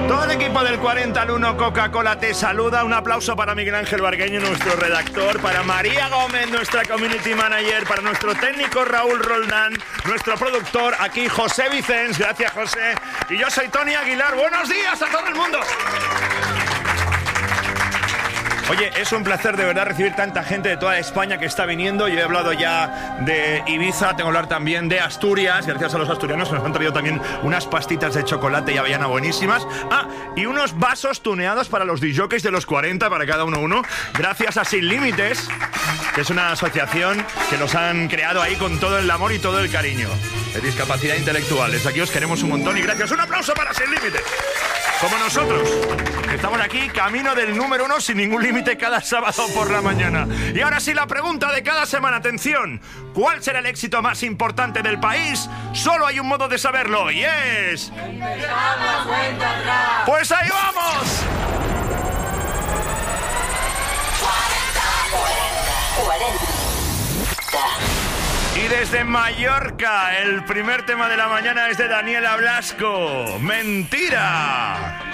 Todo el equipo del 40 al 1 Coca-Cola te saluda. Un aplauso para Miguel Ángel Bargueño, nuestro redactor, para María Gómez, nuestra community manager, para nuestro técnico Raúl Roldán, nuestro productor aquí José Vicens. Gracias, José. Y yo soy Tony Aguilar. Buenos días a todo el mundo. Oye, es un placer de verdad recibir tanta gente de toda España que está viniendo. Yo he hablado ya de Ibiza, tengo que hablar también de Asturias. Gracias a los asturianos nos han traído también unas pastitas de chocolate y avellana buenísimas. Ah, y unos vasos tuneados para los disjockeys de los 40, para cada uno. Gracias a Sin Límites, que es una asociación que los han creado ahí con todo el amor y todo el cariño. De discapacidad intelectual. Desde aquí os queremos un montón y gracias. Un aplauso para Sin Límites. Como nosotros, que estamos aquí, camino del número 1 sin ningún límite cada sábado por la mañana. Y ahora sí, la pregunta de cada semana. Atención, ¿cuál será el éxito más importante del país? Solo hay un modo de saberlo y es... ¡empezar la cuenta atrás! ¡Pues ahí vamos! 40. Y desde Mallorca, el primer tema de la mañana es de Daniela Blasco. ¡Mentira!